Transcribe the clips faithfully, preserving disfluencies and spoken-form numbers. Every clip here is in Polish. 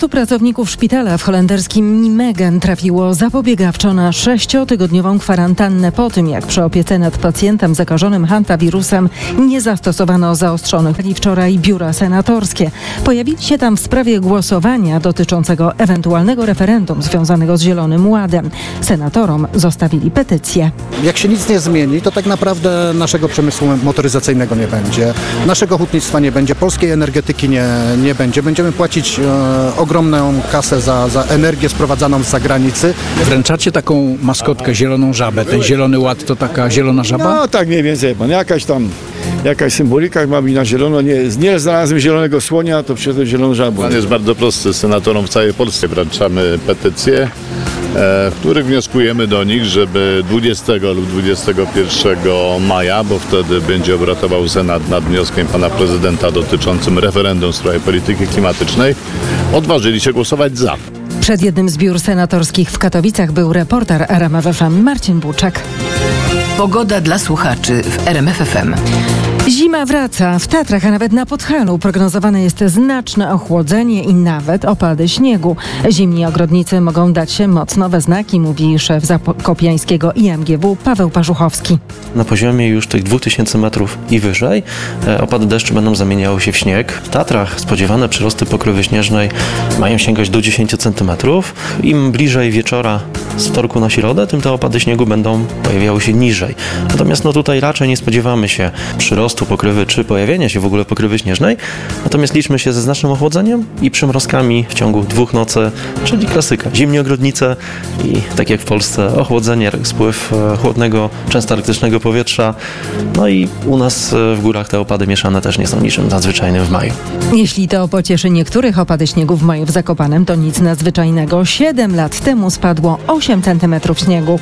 trzydziestu pracowników szpitala w holenderskim Nijmegen trafiło zapobiegawczo na sześciotygodniową kwarantannę po tym, jak przy opiece nad pacjentem zakażonym hantawirusem nie zastosowano zaostrzonych. Wczoraj biura senatorskie. Pojawili się tam w sprawie głosowania dotyczącego ewentualnego referendum związanego z Zielonym Ładem. Senatorom zostawili petycję. Jak się nic nie zmieni, to tak naprawdę naszego przemysłu motoryzacyjnego nie będzie, naszego hutnictwa nie będzie, polskiej energetyki nie, nie będzie. Będziemy płacić e, ogromną kasę za, za energię sprowadzaną z zagranicy. Wręczacie taką maskotkę, zieloną żabę. Ten Zielony Ład to taka zielona żaba? No tak mniej więcej, pan. Jakaś tam, jakaś symbolika ma być na zielono. Nie, nie znalazłem zielonego słonia, to przyszedłem zieloną żabą. Plan jest bardzo prosty. Senatorom w całej Polsce wręczamy petycje, w których wnioskujemy do nich, żeby dwudziestego lub dwudziestego pierwszego maja, bo wtedy będzie obratował Senat nad wnioskiem pana prezydenta dotyczącym referendum w sprawie polityki klimatycznej, odważyli się głosować za. Przed jednym z biur senatorskich w Katowicach był reporter R M F F M Marcin Buczek. Pogoda dla słuchaczy w R M F F M. Zima wraca. W Tatrach, a nawet na Podhalu prognozowane jest znaczne ochłodzenie i nawet opady śniegu. Zimni ogrodnicy mogą dać się mocno we znaki, mówi szef zakopiańskiego I M G W Paweł Parzuchowski. Na poziomie już tych dwóch tysięcy metrów i wyżej opady deszczu będą zamieniały się w śnieg. W Tatrach spodziewane przyrosty pokrywy śnieżnej mają sięgać do dziesięć centymetrów. Im bliżej wieczora z wtorku na środę, tym te opady śniegu będą pojawiały się niżej. Natomiast no tutaj raczej nie spodziewamy się przyrostu pokrywy czy pojawienia się w ogóle pokrywy śnieżnej. Natomiast liczmy się ze znacznym ochłodzeniem i przymrozkami w ciągu dwóch nocy, czyli klasyka. Zimni ogrodnicy i tak jak w Polsce ochłodzenie, spływ chłodnego, często arktycznego powietrza. No i u nas w górach te opady mieszane też nie są niczym nadzwyczajnym w maju. Jeśli to pocieszy niektórych, opady śniegu w maju w Zakopanem to nic nadzwyczajnego. Siedem lat temu spadło osiem centymetrów śniegu.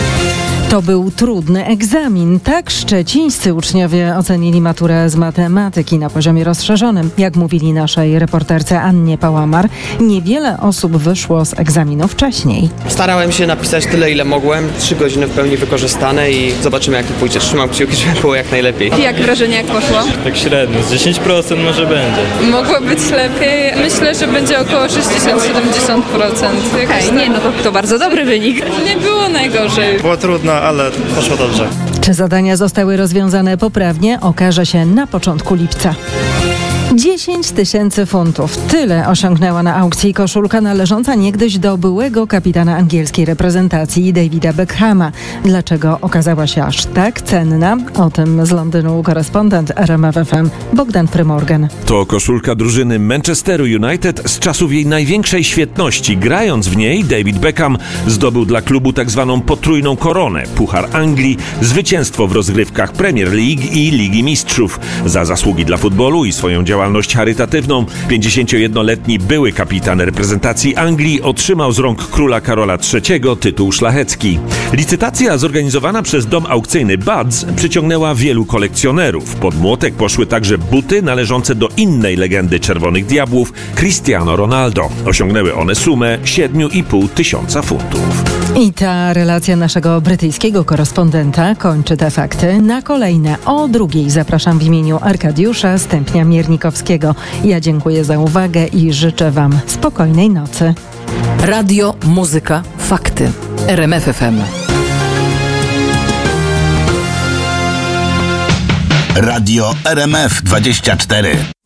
To był trudny egzamin. Tak szczecińscy uczniowie ocenili maturę z matematyki na poziomie rozszerzonym. Jak mówili naszej reporterce Annie Pałamar, niewiele osób wyszło z egzaminu wcześniej. Starałem się napisać tyle, ile mogłem. Trzy godziny w pełni wykorzystane i zobaczymy, jak to pójdzie. Trzymam kciuki, żeby było jak najlepiej. Jak wrażenie, jak poszło? Tak średnio, z dziesięć procent może będzie. Mogło być lepiej. Myślę, że będzie około sześćdziesiąt do siedemdziesięciu procent. Hej, nie, no to, to bardzo dobry wynik. Nie było najgorzej. Było trudno, ale poszło dobrze. Czy zadania zostały rozwiązane poprawnie, okaże się na początku lipca. dziesięć tysięcy funtów. Tyle osiągnęła na aukcji koszulka należąca niegdyś do byłego kapitana angielskiej reprezentacji Davida Beckhama. Dlaczego okazała się aż tak cenna? O tym z Londynu korespondent R M F F M Bogdan Frymorgan. To koszulka drużyny Manchesteru United z czasów jej największej świetności. Grając w niej, David Beckham zdobył dla klubu tak zwaną potrójną koronę. Puchar Anglii, zwycięstwo w rozgrywkach Premier League i Ligi Mistrzów. Za zasługi dla futbolu i swoją działalność działalność charytatywną pięćdziesięciojednoletni były kapitan reprezentacji Anglii otrzymał z rąk króla Karola trzeciego tytuł szlachecki. Licytacja zorganizowana przez dom aukcyjny Buds przyciągnęła wielu kolekcjonerów. Pod młotek poszły także buty należące do innej legendy Czerwonych Diabłów, Cristiano Ronaldo. Osiągnęły one sumę siedem i pół tysiąca funtów. I ta relacja naszego brytyjskiego korespondenta kończy te fakty. Na kolejne o drugiej zapraszam w imieniu Arkadiusza Stępnia-Miernikowskiego. Ja dziękuję za uwagę i życzę Wam spokojnej nocy. Radio, muzyka, fakty. R M F F M. Radio R M F dwadzieścia cztery.